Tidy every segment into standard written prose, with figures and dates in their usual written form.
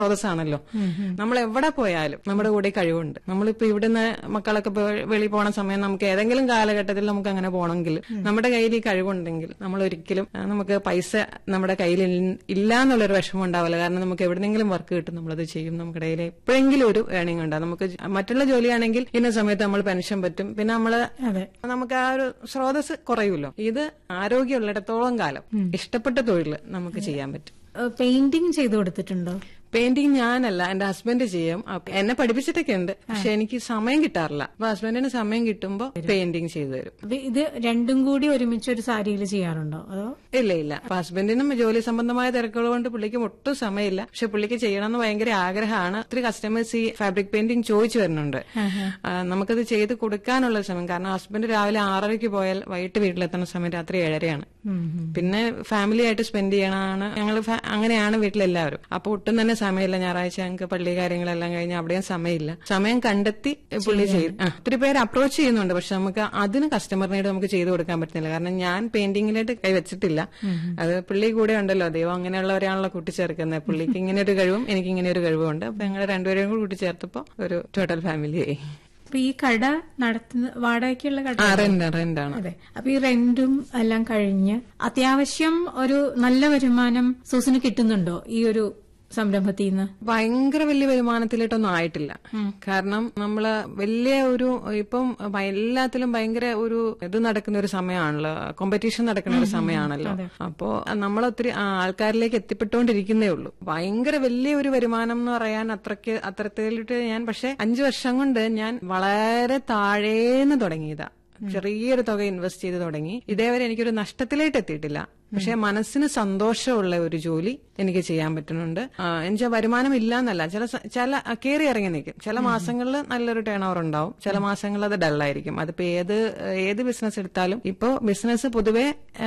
സ്രോതസ്സാണല്ലോ. നമ്മൾ എവിടെ പോയാലും നമ്മുടെ കൂടെ കഴിവുണ്ട്. നമ്മളിപ്പോ ഇവിടുന്ന് മക്കളൊക്കെ വെളിയിൽ പോണ സമയം നമുക്ക് ഏതെങ്കിലും കാലഘട്ടത്തിൽ നമുക്ക് അങ്ങനെ പോകണമെങ്കിൽ നമ്മുടെ കയ്യിൽ ഈ കഴിവുണ്ടെങ്കിൽ നമ്മൾ ഒരിക്കലും നമുക്ക് പൈസ നമ്മുടെ കയ്യിൽ ഇല്ല എന്നുള്ളൊരു വിഷമം ഉണ്ടാവില്ല. കാരണം നമുക്ക് എവിടെന്നെങ്കിലും വർക്ക് കിട്ടും, നമ്മളത് ചെയ്യും. നമ്മുടെ കയ്യിൽ എപ്പോഴെങ്കിലും ഒരു ഏണിംഗ് ഉണ്ടാവും. നമുക്ക് മറ്റുള്ള ജോലിയാണെങ്കിൽ ഇന്ന സമയത്ത് നമ്മൾ പെൻഷൻ പറ്റും, പിന്നെ നമുക്ക് ആ ഒരു സ്രോതസ് കുറയുമല്ലോ. ഇത് ആരോഗ്യമുള്ളിടത്തോളം കാലം ഇഷ്ടപ്പെട്ട തൊഴിൽ നമുക്ക് ചെയ്യാൻ പറ്റും. പെയിന്റിംഗ് ചെയ്തു കൊടുത്തിട്ടുണ്ടോ? പെയിന്റിംഗ് ഞാനല്ല, എന്റെ ഹസ്ബൻഡ് ചെയ്യും. എന്നെ പഠിപ്പിച്ചിട്ടൊക്കെ ഉണ്ട്, പക്ഷെ എനിക്ക് സമയം കിട്ടാറില്ല. അപ്പൊ ഹസ്ബൻഡിന് സമയം കിട്ടുമ്പോ പെയിന്റിംഗ് ചെയ്തു തരും. ഇത് രണ്ടും കൂടി ഒരുമിച്ച് ഒരു സാരിയിൽ ചെയ്യാറുണ്ടോ അതോ? ഇല്ല. അപ്പൊ ഹസ്ബൻഡിനും ജോലി സംബന്ധമായ തിരക്കുകൾ കൊണ്ട് പുള്ളിക്കും ഒട്ടും സമയമില്ല. പക്ഷെ പുള്ളിക്ക് ചെയ്യണമെന്ന് ഭയങ്കര ആഗ്രഹമാണ്. ഒത്തിരി കസ്റ്റമേഴ്സ് ഈ ഫാബ്രിക് പെയിന്റിംഗ് ചോദിച്ചു വരുന്നുണ്ട്. നമുക്കത് ചെയ്ത് കൊടുക്കാനുള്ള സമയം, കാരണം ഹസ്ബൻഡ് രാവിലെ 6:30 പോയാൽ വൈകിട്ട് വീട്ടിലെത്തുന്ന സമയം രാത്രി 7:30. പിന്നെ ഫാമിലി ആയിട്ട് സ്പെൻഡ് ചെയ്യണമാണ് ഞങ്ങൾ. അങ്ങനെയാണ് വീട്ടിലെല്ലാവരും. അപ്പൊ ഒട്ടും തന്നെ സമയമില്ല. ഞായറാഴ്ച ഞങ്ങൾക്ക് പള്ളി കാര്യങ്ങളെല്ലാം കഴിഞ്ഞ് അവിടെയും സമയമില്ല. സമയം കണ്ടെത്തി പുള്ളി ചെയ്ത് ഒത്തിരി പേര് അപ്രോച്ച് ചെയ്യുന്നുണ്ട്. പക്ഷെ നമുക്ക് അതിന് കസ്റ്റമറിനായിട്ട് നമുക്ക് ചെയ്തു കൊടുക്കാൻ പറ്റുന്നില്ല. കാരണം ഞാൻ പെയിന്റിങ്ങിലായിട്ട് കൈവച്ചിട്ടില്ല. അത് പുള്ളി കൂടെ ഉണ്ടല്ലോ, ദൈവം അങ്ങനെയുള്ളവരാണല്ലോ കൂട്ടിച്ചേർക്കുന്നത്. പുള്ളിക്ക് ഇങ്ങനെ ഒരു കഴിവും എനിക്ക് ഇങ്ങനെ ഒരു കഴിവും ഉണ്ട്. അപ്പൊ ഞങ്ങൾ രണ്ടുപേരെയും കൂടി കൂട്ടിച്ചേർത്തപ്പോ ഒരു ടോട്ടൽ ഫാമിലിയായി. അപ്പൊ ഈ കട നടത്തുന്ന വാടകയ്ക്കുള്ള കട? റെന്റാണ്. അതെ. അപ്പൊ ഈ റെന്റും എല്ലാം കഴിഞ്ഞ് അത്യാവശ്യം ഒരു നല്ല വരുമാനം സൂസിന് കിട്ടുന്നുണ്ടോ ഈ ഒരു സംരംഭത്തിൽ നിന്ന്? ഭയങ്കര വലിയ വരുമാനത്തിലേട്ടൊന്നും ആയിട്ടില്ല. കാരണം നമ്മള് വലിയ ഒരു ഇപ്പം എല്ലാത്തിലും ഭയങ്കര ഒരു ഇത് നടക്കുന്ന ഒരു സമയമാണല്ലോ, കോമ്പറ്റീഷൻ നടക്കുന്ന ഒരു സമയമാണല്ലോ. അപ്പോ നമ്മളൊത്തിരി ആൾക്കാരിലേക്ക് എത്തിപ്പെട്ടുകൊണ്ടിരിക്കുന്നേ ഉള്ളൂ. ഭയങ്കര വലിയ ഒരു വരുമാനം എന്ന് പറയാൻ അത്രത്തിലിട്ട് ഞാൻ, പക്ഷെ 5 വർഷം കൊണ്ട് ഞാൻ വളരെ താഴേന്ന് തുടങ്ങിയതാ. ചെറിയൊരു തുക ഇൻവെസ്റ്റ് ചെയ്ത് തുടങ്ങി. ഇതേവരെ എനിക്കൊരു നഷ്ടത്തിലേക്ക് എത്തിയിട്ടില്ല. പക്ഷെ മനസ്സിന് സന്തോഷമുള്ള ഒരു ജോലി എനിക്ക് ചെയ്യാൻ പറ്റുന്നുണ്ട്. എന്നുവെച്ചാൽ വരുമാനം ഇല്ലാന്നല്ല, ചില കയറി ഇറങ്ങി നിൽക്കും. ചില മാസങ്ങളിൽ നല്ലൊരു ടേൺ ഓവർ ഉണ്ടാവും, ചില മാസങ്ങളിൽ അത് ഡള്ളായിരിക്കും. അതിപ്പോ ഏത് ബിസിനസ് എടുത്താലും ഇപ്പോ ബിസിനസ് പൊതുവെ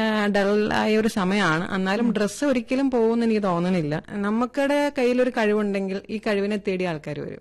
ഡള്ളായ ഒരു സമയമാണ്. എന്നാലും ഡ്രസ്സ് ഒരിക്കലും പോകുമെന്ന് എനിക്ക് തോന്നണില്ല. നമുക്കിടെ കയ്യിലൊരു കഴിവുണ്ടെങ്കിൽ ഈ കഴിവിനെ തേടി ആൾക്കാർ വരും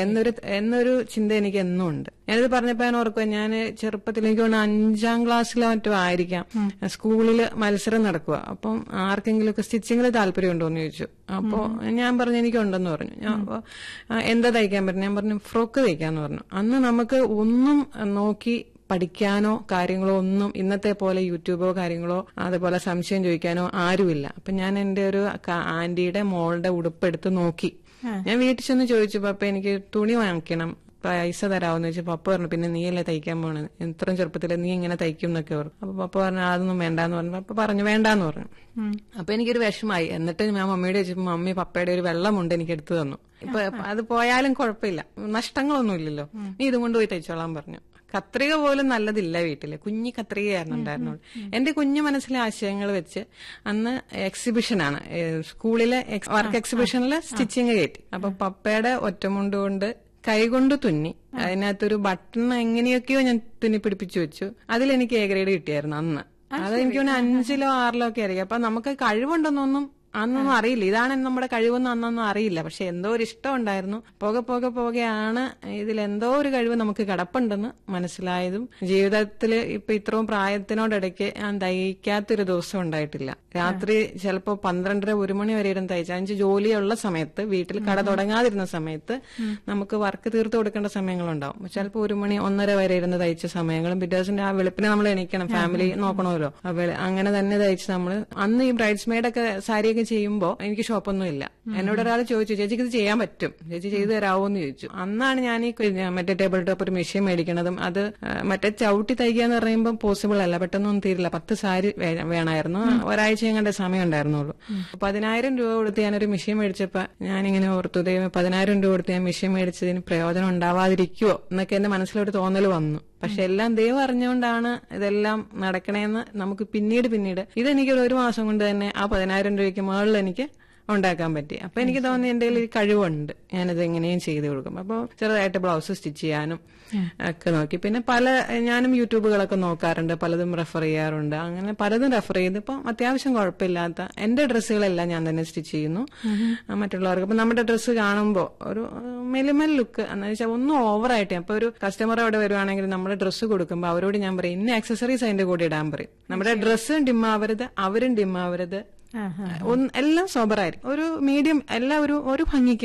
എന്നൊരു ചിന്ത എനിക്ക് എന്നും ഉണ്ട്. ഞാനിത് പറഞ്ഞപ്പോ ഞാൻ ഓർക്കുക, ഞാൻ ചെറുപ്പത്തിൽ എനിക്ക് തോന്നുന്നു 5ാം ക്ലാസ്സിലോ മറ്റോ ആയിരിക്കാം, സ്കൂളിൽ മത്സരം നടക്കുക. അപ്പം ആർക്കെങ്കിലുമൊക്കെ സ്റ്റിച്ചിങ്ങിൽ താല്പര്യമുണ്ടോന്ന് ചോദിച്ചു. അപ്പോ ഞാൻ പറഞ്ഞു എനിക്കുണ്ടെന്ന് പറഞ്ഞു. അപ്പൊ എന്താ തയ്ക്കാൻ പറ്റും? ഞാൻ പറഞ്ഞു ഫ്രോക്ക് തയ്ക്കാന്ന് പറഞ്ഞു. അന്ന് നമുക്ക് ഒന്നും നോക്കി പഠിക്കാനോ കാര്യങ്ങളോ ഒന്നും ഇന്നത്തെ പോലെ യൂട്യൂബോ കാര്യങ്ങളോ അതുപോലെ സംശയം ചോദിക്കാനോ ആരുമില്ല. അപ്പൊ ഞാൻ എന്റെ ഒരു ആന്റിയുടെ മോളുടെ ഉടുപ്പെടുത്ത് നോക്കി. ഞാൻ വീട്ടിൽ ചെന്ന് ചോദിച്ചു, പപ്പ എനിക്ക് തുണി വാങ്ങിക്കണം, പൈസ തരാമെന്ന് വെച്ചാൽ പപ്പ പറഞ്ഞു പിന്നെ നീയല്ലേ തയ്ക്കാൻ പോണത്, ഇത്രയും ചെറുപ്പത്തില് നീ ഇങ്ങനെ തയ്ക്കും എന്നൊക്കെ പറഞ്ഞു. അപ്പൊ പപ്പ പറഞ്ഞു അതൊന്നും വേണ്ടാന്ന് പറഞ്ഞു. പപ്പ പറഞ്ഞു വേണ്ടാന്ന് പറഞ്ഞു. അപ്പൊ എനിക്കൊരു വിഷമായി. എന്നിട്ട് ഞാൻ മമ്മിയുടെ ചോദിച്ചപ്പോ മമ്മി പപ്പയുടെ ഒരു വെള്ളമുണ്ട് എനിക്ക് എടുത്തു തന്നു. ഇപ്പൊ അത് പോയാലും കുഴപ്പമില്ല, നഷ്ടങ്ങളൊന്നും ഇല്ലല്ലോ, നീ ഇതും കൊണ്ട് പോയി തയ്ച്ചോളാൻ പറഞ്ഞു. കത്രിക പോലും നല്ലതില്ല വീട്ടില്, കുഞ്ഞി കത്രികയായിരുന്നു ഉണ്ടായിരുന്നുള്ളൂ. എന്റെ കുഞ്ഞു മനസ്സിലെ ആശയങ്ങൾ വെച്ച് അന്ന് എക്സിബിഷനാണ്, സ്കൂളിലെ വർക്ക് എക്സിബിഷനിൽ സ്റ്റിച്ചിങ് കയറ്റി. അപ്പൊ പപ്പയുടെ ഒറ്റമുണ്ട് കൊണ്ട് കൈകൊണ്ട് തുന്നി അതിനകത്തൊരു ബട്ടൺ എങ്ങനെയൊക്കെയോ ഞാൻ തുന്നി പിടിപ്പിച്ചു വെച്ചു. അതിലെനിക്ക് എ ഗ്രേഡ് കിട്ടിയായിരുന്നു അന്ന്. അതെനിക്ക് 5ലോ 6ലോ ഒക്കെ ആയിരിക്കും. അപ്പൊ നമുക്ക് കഴിവുണ്ടെന്നൊന്നും അന്നൊന്നും അറിയില്ല. ഇതാണ് നമ്മുടെ കഴിവെന്ന് അന്നൊന്നും അറിയില്ല. പക്ഷെ എന്തോ ഒരു ഇഷ്ടം ഉണ്ടായിരുന്നു. പോകെയാണ് ഇതിലെന്തോ ഒരു കഴിവ് നമുക്ക് കിടപ്പുണ്ടെന്ന് മനസ്സിലായതും. ജീവിതത്തില് ഇപ്പൊ ഇത്രയും പ്രായത്തിനോടിടയ്ക്ക് ഞാൻ തയ്ക്കാത്തൊരു ദിവസം ഉണ്ടായിട്ടില്ല. രാത്രി ചിലപ്പോ 12:30 1 മണി വരെ ഇരുന്ന് തയ്ച്ച. 5 ജോലിയുള്ള സമയത്ത്, വീട്ടിൽ കട തുടങ്ങാതിരുന്ന സമയത്ത് നമുക്ക് വർക്ക് തീർത്തു കൊടുക്കേണ്ട സമയങ്ങളുണ്ടാവും. ചിലപ്പോൾ 1 മണി 1:30 വരെ ഇരുന്ന് തയ്ച്ച സമയങ്ങളും. പിറ്റേ ദിവസം ആ വെളുപ്പിനെ നമ്മൾ എണീക്കണം, ഫാമിലി നോക്കണമല്ലോ. അങ്ങനെ തന്നെ തയ്ച്ച് നമ്മള് അന്ന് ഈ ബ്രൈഡ്സ് മെയ്ഡൊക്കെ സാരിയൊക്കെ ചെയ്യുമ്പോ എനിക്ക് ഷോപ്പൊന്നും ഇല്ല. എന്നോട് ഒരാൾ ചോദിച്ചു, ചേച്ചിക്ക് ഇത് ചെയ്യാൻ പറ്റും, ചേച്ചി ചെയ്തു തരാവോന്ന് ചോദിച്ചു. അന്നാണ് ഞാൻ ഈ മറ്റേ ടേബിൾ ടോപ്പ് ഒരു മെഷീൻ മേടിക്കണതും. അത് മറ്റേ ചവിട്ടി തയ്ക്കാന്ന് പറയുമ്പോൾ പോസിബിൾ അല്ല, പെട്ടെന്നൊന്നും തീരില്ല. 10 സാരി വേണമായിരുന്നു. ഒരാഴ്ച ഞങ്ങളുടെ സമയം ഉണ്ടായിരുന്നുള്ളൂ. 10,000 രൂപ കൊടുത്ത് ഞാനൊരു മെഷീൻ മേടിച്ചപ്പോ ഞാനിങ്ങനെ ഓർത്തു, ദൈവം 10,000 രൂപ കൊടുത്ത് ഞാൻ മെഷീൻ മേടിച്ചതിന് പ്രയോജനം ഉണ്ടാവാതിരിക്കുവോ എന്നൊക്കെ എന്റെ മനസ്സിലൊരു തോന്നൽ വന്നു. പക്ഷെ എല്ലാം ദൈവം അറിഞ്ഞുകൊണ്ടാണ് ഇതെല്ലാം നടക്കണേന്ന് നമുക്ക് പിന്നീട് ഇതെനിക്ക് 1 മാസം കൊണ്ട് തന്നെ ആ 10,000 രൂപയ്ക്ക് മുകളിൽ എനിക്ക് ഉണ്ടാക്കാൻ പറ്റി. അപ്പൊ എനിക്ക് തോന്നി എന്റെ കയ്യിൽ കഴിവുണ്ട്, ഞാനത് എങ്ങനെയും ചെയ്തു കൊടുക്കും. അപ്പോൾ ചെറുതായിട്ട് ബ്ലൗസ് സ്റ്റിച്ച് ചെയ്യാനും ഒക്കെ നോക്കി. പിന്നെ ഞാനും യൂട്യൂബുകളൊക്കെ നോക്കാറുണ്ട്, പലതും റെഫർ ചെയ്യാറുണ്ട്. അങ്ങനെ പലതും റെഫർ ചെയ്ത് ഇപ്പം അത്യാവശ്യം കുഴപ്പമില്ലാത്ത എന്റെ ഡ്രസ്സുകളെല്ലാം ഞാൻ തന്നെ സ്റ്റിച്ച് ചെയ്യുന്നു മറ്റുള്ളവർക്ക്. അപ്പൊ നമ്മുടെ ഡ്രസ്സ് കാണുമ്പോൾ ഒരു മിനിമൽ ലുക്ക് എന്ന് വെച്ചാൽ ഒന്നും ഓവറായിട്ട്. അപ്പൊ ഒരു കസ്റ്റമർ അവിടെ വരുവാണെങ്കിൽ നമ്മുടെ ഡ്രസ്സ് കൊടുക്കുമ്പോൾ അവരോട് ഞാൻ പറയും ഇന്ന ആക്സസറീസ് അതിന്റെ കൂടെ ഇടാൻ പറയും. നമ്മുടെ ഡ്രസ്സും ഡിമ്മാവരുത്, അവരും ഡിമ്മാവരുത്, എല്ലാം സോബറായിരിക്കും, ഒരു മീഡിയം, എല്ലാം ഒരു ഭംഗിക്ക്